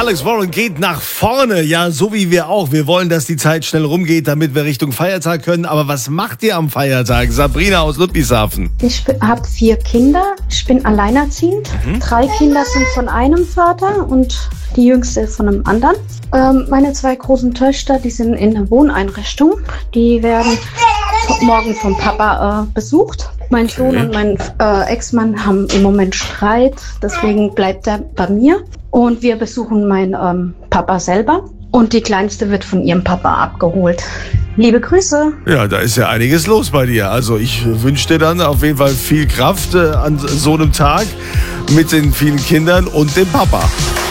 Alex Warren geht nach vorne. Ja, so wie wir auch. Wir wollen, dass die Zeit schnell rumgeht, damit wir Richtung Feiertag können. Aber was macht ihr am Feiertag? Sabrina aus Ludwigshafen. Ich habe 4 Kinder. Ich bin alleinerziehend. 3 Kinder sind von einem Vater und die jüngste von einem anderen. Meine 2 großen Töchter, die sind in der Wohneinrichtung. Die werden morgen vom Papa besucht. Mein Sohn und mein Ex-Mann haben im Moment Streit, deswegen bleibt er bei mir. Und wir besuchen meinen Papa selber. Und die Kleinste wird von ihrem Papa abgeholt. Liebe Grüße. Ja, da ist ja einiges los bei dir. Also ich wünsche dir dann auf jeden Fall viel Kraft an so einem Tag mit den vielen Kindern und dem Papa.